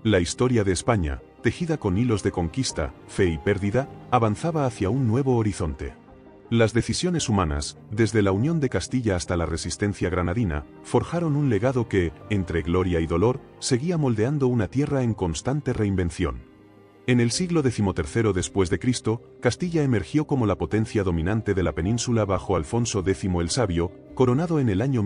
La historia de España, tejida con hilos de conquista, fe y pérdida, avanzaba hacia un nuevo horizonte. Las decisiones humanas, desde la unión de Castilla hasta la resistencia granadina, forjaron un legado que, entre gloria y dolor, seguía moldeando una tierra en constante reinvención. En el siglo XIII después de Cristo, Castilla emergió como la potencia dominante de la península bajo Alfonso X el Sabio, coronado en el año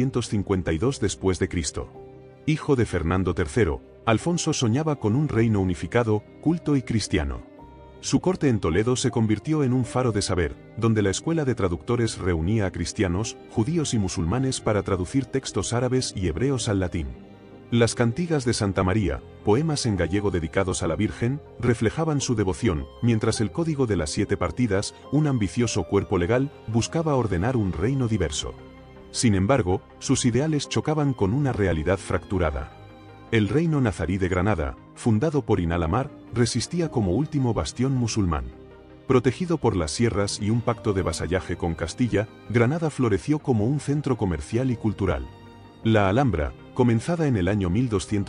1252 después de Cristo. Hijo de Fernando III, Alfonso soñaba con un reino unificado, culto y cristiano. Su corte en Toledo se convirtió en un faro de saber, donde la escuela de traductores reunía a cristianos, judíos y musulmanes para traducir textos árabes y hebreos al latín. Las cantigas de Santa María, poemas en gallego dedicados a la Virgen, reflejaban su devoción, mientras el Código de las Siete Partidas, un ambicioso cuerpo legal, buscaba ordenar un reino diverso. Sin embargo, sus ideales chocaban con una realidad fracturada. El reino nazarí de Granada, fundado por Inalamar, resistía como último bastión musulmán. Protegido por las sierras y un pacto de vasallaje con Castilla, Granada floreció como un centro comercial y cultural. La Alhambra, comenzada en el año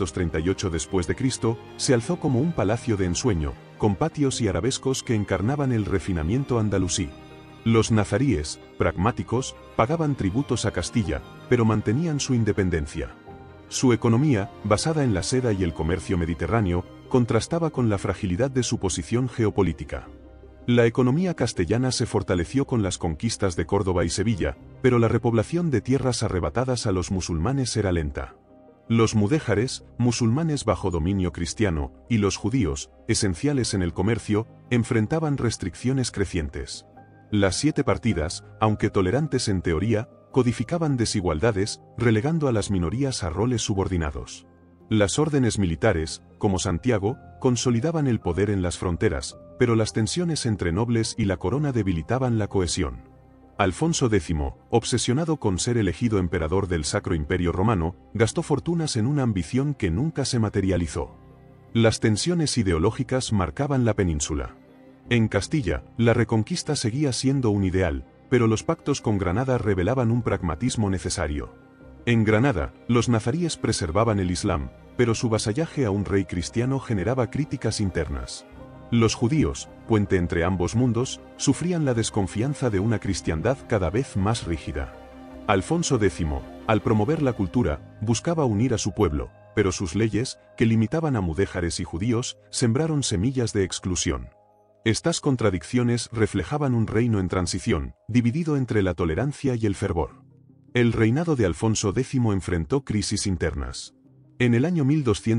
1238 después de Cristo, se alzó como un palacio de ensueño, con patios y arabescos que encarnaban el refinamiento andalusí. Los nazaríes, pragmáticos, pagaban tributos a Castilla, pero mantenían su independencia. Su economía, basada en la seda y el comercio mediterráneo, contrastaba con la fragilidad de su posición geopolítica. La economía castellana se fortaleció con las conquistas de Córdoba y Sevilla, pero la repoblación de tierras arrebatadas a los musulmanes era lenta. Los mudéjares, musulmanes bajo dominio cristiano, y los judíos, esenciales en el comercio, enfrentaban restricciones crecientes. Las Siete Partidas, aunque tolerantes en teoría, codificaban desigualdades, relegando a las minorías a roles subordinados. Las órdenes militares, como Santiago, consolidaban el poder en las fronteras, pero las tensiones entre nobles y la corona debilitaban la cohesión. Alfonso X, obsesionado con ser elegido emperador del Sacro Imperio Romano, gastó fortunas en una ambición que nunca se materializó. Las tensiones ideológicas marcaban la península. En Castilla, la reconquista seguía siendo un ideal, pero los pactos con Granada revelaban un pragmatismo necesario. En Granada, los nazaríes preservaban el Islam, pero su vasallaje a un rey cristiano generaba críticas internas. Los judíos, puente entre ambos mundos, sufrían la desconfianza de una cristiandad cada vez más rígida. Alfonso X, al promover la cultura, buscaba unir a su pueblo, pero sus leyes, que limitaban a mudéjares y judíos, sembraron semillas de exclusión. Estas contradicciones reflejaban un reino en transición, dividido entre la tolerancia y el fervor. El reinado de Alfonso X enfrentó crisis internas. En el año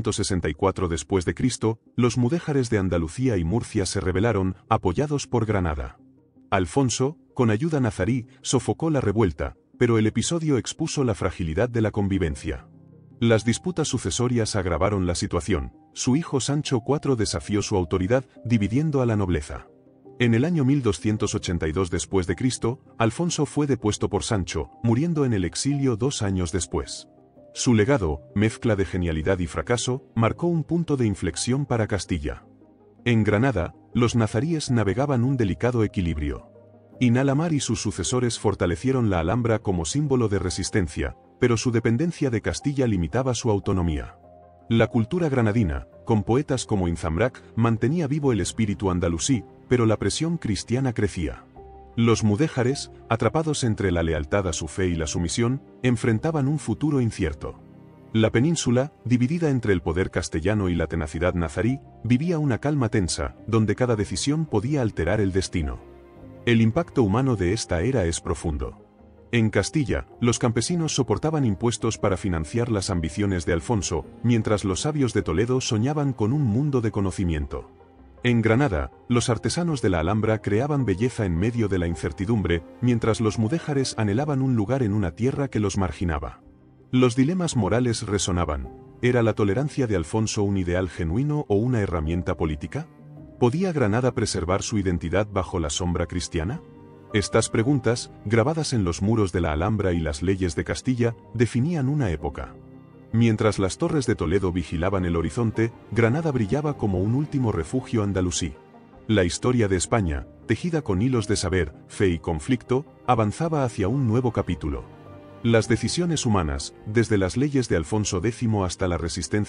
1264 después de Cristo, los mudéjares de Andalucía y Murcia se rebelaron, apoyados por Granada. Alfonso, con ayuda nazarí, sofocó la revuelta, pero el episodio expuso la fragilidad de la convivencia. Las disputas sucesorias agravaron la situación. Su hijo Sancho IV desafió su autoridad, dividiendo a la nobleza. En el año 1282 después de Cristo, Alfonso fue depuesto por Sancho, muriendo en el exilio 2 años después. Su legado, mezcla de genialidad y fracaso, marcó un punto de inflexión para Castilla. En Granada, los nazaríes navegaban un delicado equilibrio. Inalamar y sus sucesores fortalecieron la Alhambra como símbolo de resistencia, pero su dependencia de Castilla limitaba su autonomía. La cultura granadina, con poetas como Inzambrac, mantenía vivo el espíritu andalusí, pero la presión cristiana crecía. Los mudéjares, atrapados entre la lealtad a su fe y la sumisión, enfrentaban un futuro incierto. La península, dividida entre el poder castellano y la tenacidad nazarí, vivía una calma tensa, donde cada decisión podía alterar el destino. El impacto humano de esta era es profundo. En Castilla, los campesinos soportaban impuestos para financiar las ambiciones de Alfonso, mientras los sabios de Toledo soñaban con un mundo de conocimiento. En Granada, los artesanos de la Alhambra creaban belleza en medio de la incertidumbre, mientras los mudéjares anhelaban un lugar en una tierra que los marginaba. Los dilemas morales resonaban. ¿Era la tolerancia de Alfonso un ideal genuino o una herramienta política? ¿Podía Granada preservar su identidad bajo la sombra cristiana? Estas preguntas, grabadas en los muros de la Alhambra y las leyes de Castilla, definían una época. Mientras las torres de Toledo vigilaban el horizonte, Granada brillaba como un último refugio andalusí. La historia de España, tejida con hilos de saber, fe y conflicto, avanzaba hacia un nuevo capítulo. Las decisiones humanas, desde las leyes de Alfonso X hasta la resistencia